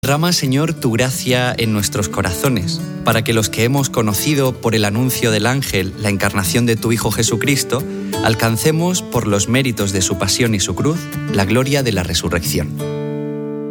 Derrama, Señor, tu gracia en nuestros corazones, para que los que hemos conocido por el anuncio del ángel la encarnación de tu Hijo Jesucristo, alcancemos, por los méritos de su pasión y su cruz, la gloria de la resurrección.